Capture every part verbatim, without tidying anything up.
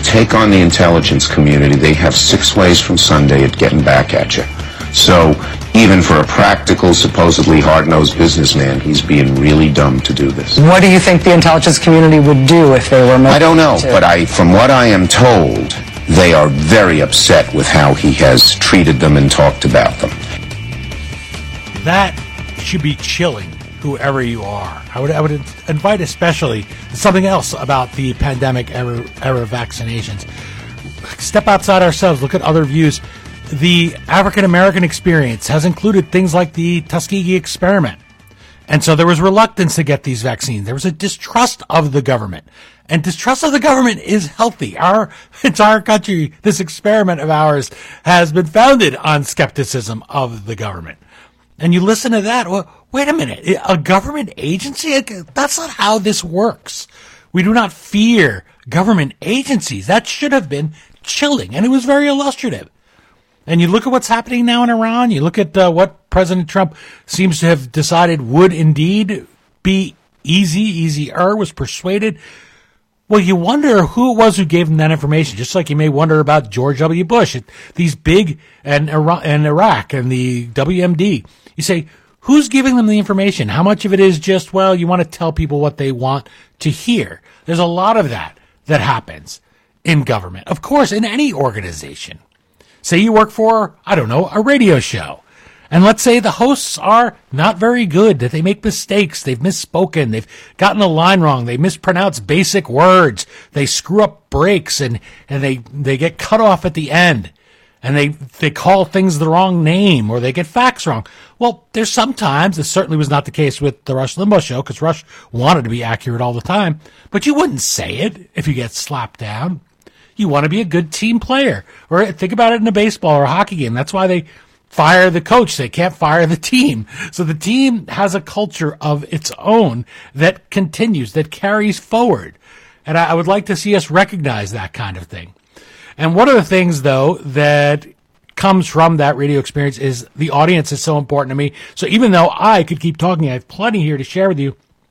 take on the intelligence community, they have six ways from Sunday at getting back at you. So even for a practical, supposedly hard-nosed businessman, he's being really dumb to do this. What do you think the intelligence community would do if they were... I don't know, to... but I, from what I am told, they are very upset with how he has treated them and talked about them. That should be chilling, whoever you are. I would I would invite especially something else about the pandemic era, era vaccinations. Step outside ourselves, look at other views. The African-American experience has included things like the Tuskegee experiment. And so there was reluctance to get these vaccines. There was a distrust of the government. And distrust of the government is healthy. Our entire country, this experiment of ours, has been founded on skepticism of the government. And you listen to that, well, wait a minute, a government agency? That's not how this works. We do not fear government agencies. That should have been chilling, and it was very illustrative. And you look at what's happening now in Iran, you look at uh, what President Trump seems to have decided would indeed be easy, easier, was persuaded. Well, you wonder who it was who gave him that information, just like you may wonder about George W. Bush, it, these big, and, and Iraq and the W M D. You say, who's giving them the information? How much of it is just, well, you want to tell people what they want to hear? There's a lot of that that happens in government. Of course, in any organization. Say you work for, I don't know, a radio show. And let's say the hosts are not very good, that they make mistakes, they've misspoken, they've gotten a line wrong, they mispronounce basic words, they screw up breaks, and, and they, they get cut off at the end. And they, they call things the wrong name, or they get facts wrong. Well, there's sometimes, this certainly was not the case with the Rush Limbaugh show, because Rush wanted to be accurate all the time, but you wouldn't say it if you get slapped down. You want to be a good team player. Or think about it in a baseball or a hockey game. That's why they fire the coach. They can't fire the team. So the team has a culture of its own that continues, that carries forward. And I, I would like to see us recognize that kind of thing. And one of the things, though, that comes from that radio experience is the audience is so important to me. So even though I could keep talking, I have plenty here to share with you,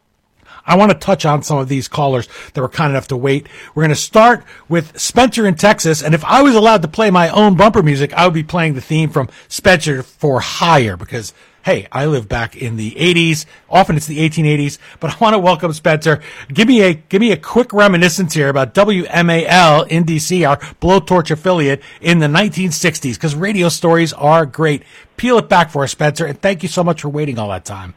I want to touch on some of these callers that were kind enough to wait. We're going to start with Spencer in Texas. And if I was allowed to play my own bumper music, I would be playing the theme from Spencer for Hire because, hey, I live back in the eighties. Often it's the eighteen eighties, but I want to welcome Spencer. Give me a, give me a quick reminiscence here about W M A L in D C, our Blowtorch affiliate in the nineteen sixties, because radio stories are great. Peel it back for us, Spencer, and thank you so much for waiting all that time.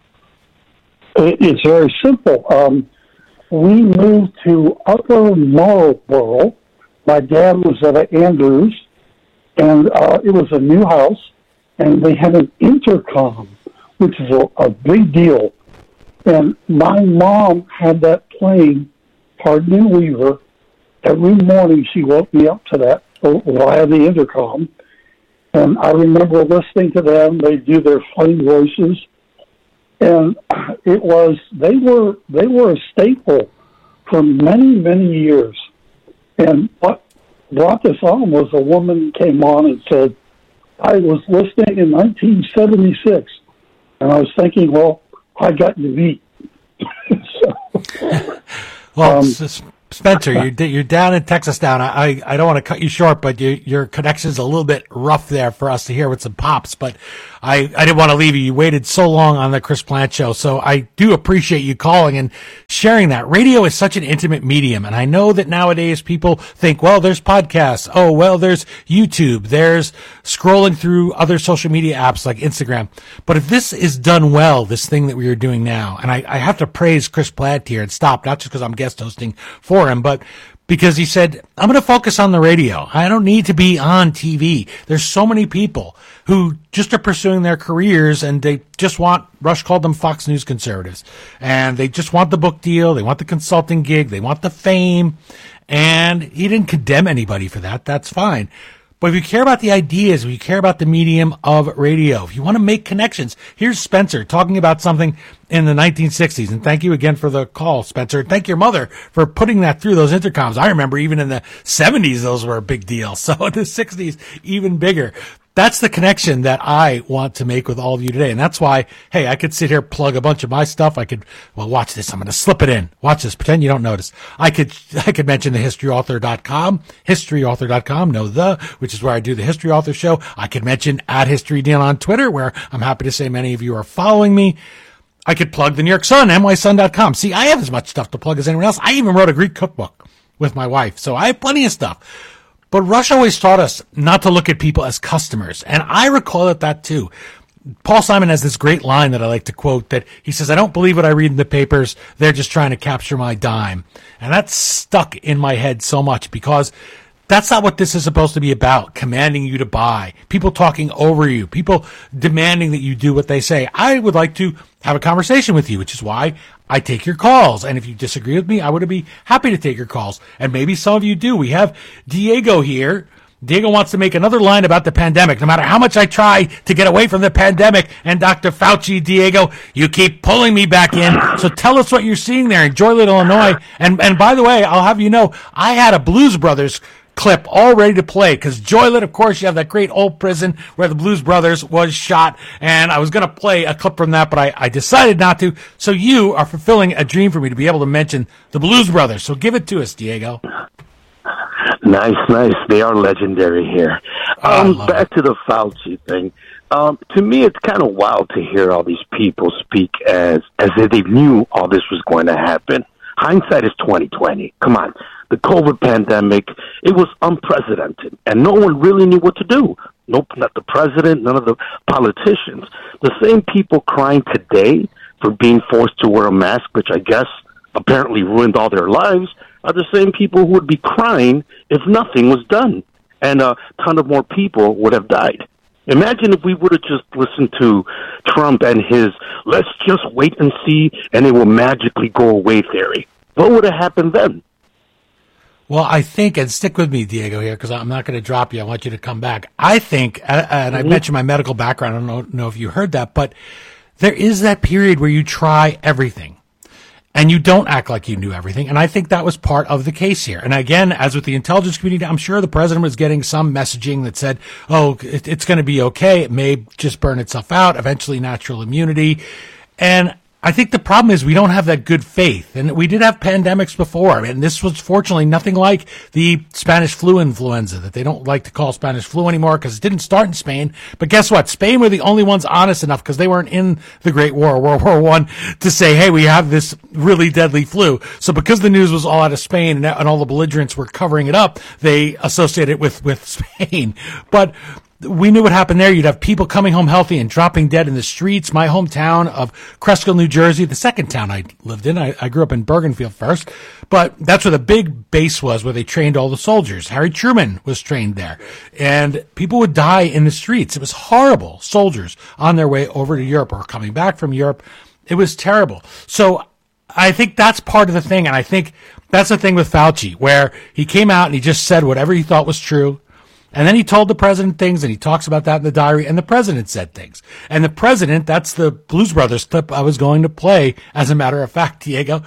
It's very simple. Um, we moved to Upper Marlboro. My dad was at Andrews, and uh, it was a new house, and they had an intercom, which is a, a big deal. And my mom had that playing, Pardon and Weaver. Every morning she woke me up to that via the intercom. And I remember listening to them. They do their funny voices. And it was, they were, they were a staple for many, many years. And what brought this on was a woman came on and said, I was listening in nineteen seventy-six. And I was thinking, well, I got you beat. so, well, um, Spencer, you're, you're down in Texas now. I, I don't want to cut you short, but you, your connection's a little bit rough there for us to hear with some pops. But I, I didn't want to leave you. You waited so long on the Chris Plante show. So I do appreciate you calling and sharing that. Radio is such an intimate medium. And I know that nowadays people think, well, there's podcasts. Oh, well, there's YouTube. There's scrolling through other social media apps like Instagram. But if this is done well, this thing that we are doing now, and I, I have to praise Chris Plante here and stop, not just because I'm guest hosting for him, but because he said, I'm going to focus on the radio. I don't need to be on T V. There's so many people who just are pursuing their careers and they just want, Rush called them Fox News conservatives, and they just want the book deal. They want the consulting gig. They want the fame. And he didn't condemn anybody for that. That's fine. But if you care about the ideas, if you care about the medium of radio, if you want to make connections, here's Spencer talking about something in the nineteen sixties. And thank you again for the call, Spencer. Thank your mother for putting that through those intercoms. I remember even in the seventies, those were a big deal. So in the sixties, even bigger. that's the connection that I want to make with all of you today. And that's why, hey, I could sit here, plug a bunch of my stuff. I could, well, watch this. I'm going to slip it in. Watch this. Pretend you don't notice. I could, I could mention the history author dot com, history author dot com, no the, which is where I do the History Author Show. I could mention at History Deal on Twitter, where I'm happy to say many of you are following me. I could plug the New York Sun, N Y sun dot com. See, I have as much stuff to plug as anyone else. I even wrote a Greek cookbook with my wife. So I have plenty of stuff. But Rush always taught us not to look at people as customers. And I recoil at that too. Paul Simon has this great line that I like to quote that he says, I don't believe what I read in the papers. They're just trying to capture my dime. And that's stuck in my head so much because that's not what this is supposed to be about, commanding you to buy, people talking over you, people demanding that you do what they say. I would like to have a conversation with you, which is why I take your calls. And if you disagree with me, I would be happy to take your calls. And maybe some of you do. We have Diego here. Diego wants to make another line about the pandemic. No matter how much I try to get away from the pandemic and Doctor Fauci, Diego, you keep pulling me back in. So tell us what you're seeing there in Joliet, Illinois. And, and by the way, I'll have you know, I had a Blues Brothers clip all ready to play because Joliet, of course, you have that great old prison where the Blues Brothers was shot, and I was going to play a clip from that, but I, I decided not to. So you are fulfilling a dream for me to be able to mention the Blues Brothers. So give it to us, Diego. Nice, nice. They are legendary here. Um, oh, back it. to the Fauci thing. Um, to me, it's kind of wild to hear all these people speak as as if they knew all this was going to happen. Hindsight is twenty twenty. Come on. The COVID pandemic, it was unprecedented, and no one really knew what to do. Nope, not the president, none of the politicians. The same people crying today for being forced to wear a mask, which I guess apparently ruined all their lives, are the same people who would be crying if nothing was done, and a ton of more people would have died. Imagine if we would have just listened to Trump and his let's just wait and see and it will magically go away theory. What would have happened then? Well, I think, and stick with me, Diego, here, because I'm not going to drop you. I want you to come back. I think, and mm-hmm. I mentioned my medical background. I don't know, know if you heard that, but there is that period where you try everything. And you don't act like you knew everything. And I think that was part of the case here. And again, as with the intelligence community, I'm sure the president was getting some messaging that said, oh, it, it's going to be okay. It may just burn itself out, eventually natural immunity. And I think the problem is we don't have that good faith. And we did have pandemics before. And this was fortunately nothing like the Spanish flu influenza that they don't like to call Spanish flu anymore because it didn't start in Spain. But guess what? Spain were the only ones honest enough because they weren't in the Great War, World War One, to say, hey, we have this really deadly flu. So because the news was all out of Spain and, and all the belligerents were covering it up, they associated it with, with Spain. But we knew what happened there. You'd have people coming home healthy and dropping dead in the streets. My hometown of Cresskill, New Jersey, the second town I lived in. I, I grew up in Bergenfield first, but that's where the big base was, where they trained all the soldiers. Harry Truman was trained there, and people would die in the streets. It was horrible. Soldiers on their way over to Europe or coming back from Europe. It was terrible. So I think that's part of the thing, and I think that's the thing with Fauci, where he came out and he just said whatever he thought was true. And then he told the president things, and he talks about that in the diary, and the president said things. And the president, that's the Blues Brothers clip I was going to play, as a matter of fact, Diego.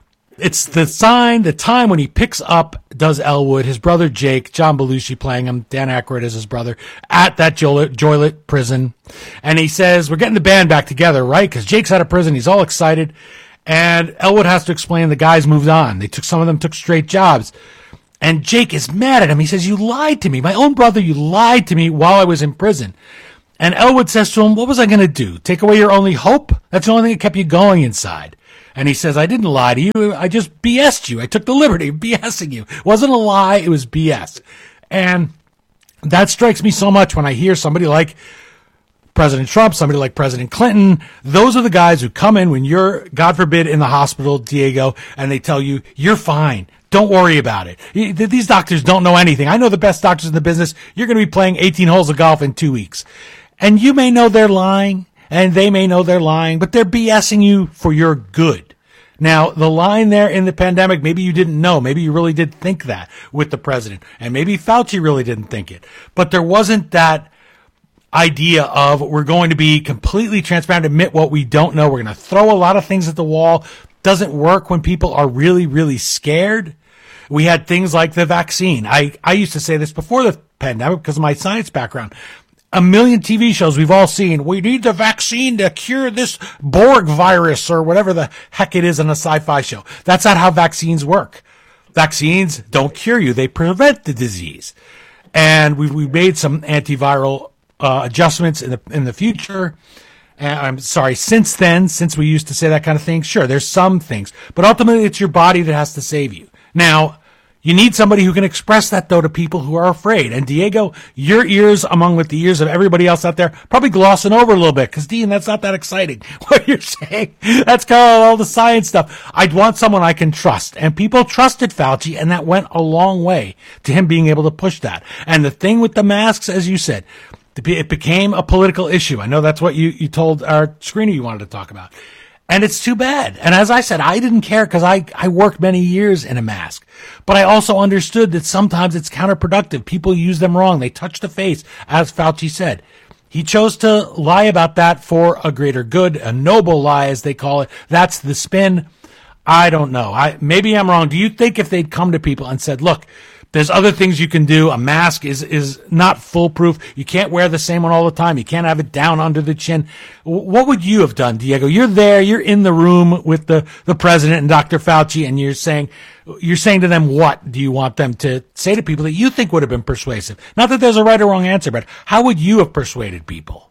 It's the sign, the time when he picks up, does Elwood, his brother Jake, John Belushi playing him, Dan Aykroyd is his brother, at that Joliet, Joliet prison. And he says, we're getting the band back together, right? Because Jake's out of prison, he's all excited. And Elwood has to explain the guys moved on. They took, some of them took straight jobs. And Jake is mad at him. He says, you lied to me. My own brother, you lied to me while I was in prison. And Elwood says to him, what was I going to do? Take away your only hope? That's the only thing that kept you going inside. And he says, I didn't lie to you. I just B S'd you. I took the liberty of BSing you. It wasn't a lie. It was B S. And that strikes me so much when I hear somebody like President Trump, somebody like President Clinton. Those are the guys who come in when you're, God forbid, in the hospital, Diego, and they tell you, you're fine. Don't worry about it. These doctors don't know anything. I know the best doctors in the business. You're going to be playing eighteen holes of golf in two weeks. And you may know they're lying, and they may know they're lying, but they're BSing you for your good. Now, the line there in the pandemic, maybe you didn't know. Maybe you really did think that with the president. And maybe Fauci really didn't think it. But there wasn't that idea of we're going to be completely transparent, admit what we don't know. We're going to throw a lot of things at the wall. Doesn't work when people are really, really scared. We had things like the vaccine. I, I used to say this before the pandemic because of my science background. a million T V shows we've all seen. We need the vaccine to cure this Borg virus or whatever the heck it is in a sci-fi show. That's not how vaccines work. Vaccines don't cure you. They prevent the disease. And we've, we've made some antiviral uh, adjustments in the in the future. And I'm sorry, since then, since we used to say that kind of thing, sure, there's some things. But ultimately, it's your body that has to save you. Now, you need somebody who can express that, though, to people who are afraid. And, Diego, your ears, among with the ears of everybody else out there, probably glossing over a little bit. Because, Dean, that's not that exciting, what you're saying. That's kind of all the science stuff. I'd want someone I can trust. And people trusted Fauci, and that went a long way to him being able to push that. And the thing with the masks, as you said, it became a political issue. I know that's what you, you told our screener you wanted to talk about. And it's too bad. And as I said, I didn't care because I, I worked many years in a mask. But I also understood that sometimes it's counterproductive. People use them wrong. They touch the face, as Fauci said. He chose to lie about that for a greater good, a noble lie, as they call it. That's the spin. I don't know. I maybe I'm wrong. Do you think if they'd come to people and said, look, there's other things you can do. A mask is, is not foolproof. You can't wear the same one all the time. You can't have it down under the chin. What would you have done, Diego? You're there. You're in the room with the, the president and Doctor Fauci, and you're saying, you're saying to them, what do you want them to say to people that you think would have been persuasive? Not that there's a right or wrong answer, but how would you have persuaded people?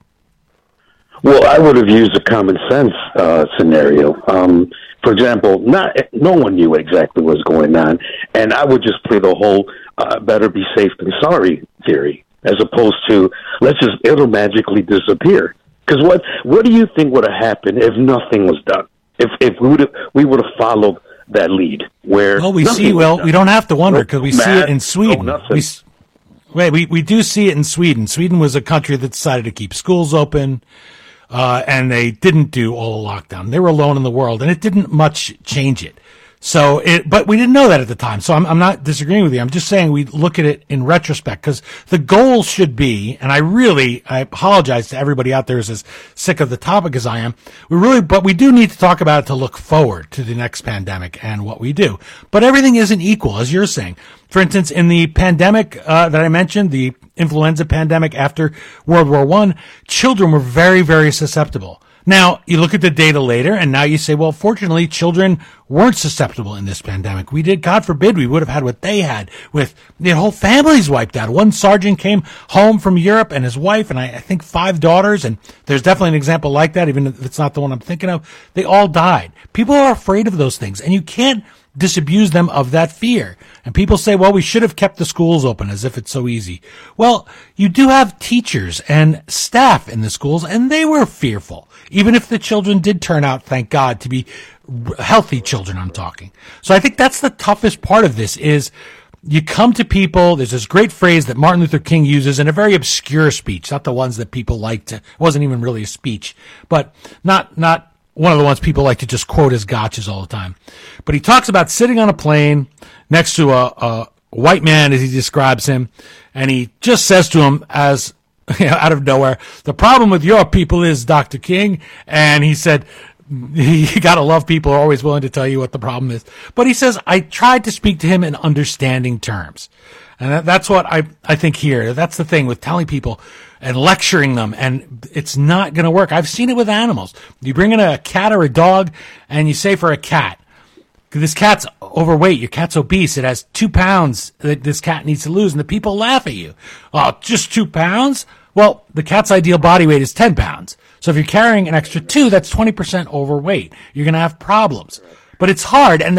Well, I would have used a common sense uh, scenario. Um, for example, not no one knew exactly what was going on, and I would just play the whole uh, better be safe than sorry theory, as opposed to let's just, it'll magically disappear. Because what, what do you think would have happened if nothing was done? If if we would have, we would have followed that lead where well, we see, well, we don't have to wonder because we see it in Sweden. No, we, wait, we, we do see it in Sweden. Sweden was a country that decided to keep schools open. Uh, and they didn't do all the lockdown. They were alone in the world, and it didn't much change it. So it, but we didn't know that at the time. So I'm, I'm not disagreeing with you. I'm just saying we look at it in retrospect because the goal should be, and I really, I apologize to everybody out there who's as sick of the topic as I am. We really, but we do need to talk about it to look forward to the next pandemic and what we do. But everything isn't equal, as you're saying. For instance, in the pandemic uh, that I mentioned, the influenza pandemic after World War One, children were very, very susceptible. Now, you look at the data later, and now you say, well, fortunately, children weren't susceptible in this pandemic. We did, God forbid, we would have had what they had with the whole families wiped out. One sergeant came home from Europe and his wife, and I, I think five daughters, and there's definitely an example like that, even if it's not the one I'm thinking of. They all died. People are afraid of those things, and you can't disabuse them of that fear. And people say, well, we should have kept the schools open as if it's so easy. Well, you do have teachers and staff in the schools, and they were fearful, even if the children did turn out, thank God, to be healthy children, I'm talking. So I think that's the toughest part of this is you come to people, there's this great phrase that Martin Luther King uses in a very obscure speech, not the ones that people like to, it wasn't even really a speech, but not, not, one of the ones people like to just quote as gotchas all the time. But he talks about sitting on a plane next to a, a white man, as he describes him, and he just says to him as, you know, out of nowhere, the problem with your people is, Doctor King, and he said, you gotta love people who are always willing to tell you what the problem is. But he says, I tried to speak to him in understanding terms. And that, that's what I, I think here. That's the thing with telling people and lecturing them, and it's not going to work. I've seen it with animals. You bring in a cat or a dog, and you say for a cat, this cat's overweight, your cat's obese, it has two pounds that this cat needs to lose, and the people laugh at you. Oh, just two pounds? Well, the cat's ideal body weight is ten pounds. So if you're carrying an extra two, that's twenty percent overweight. You're going to have problems. But it's hard, and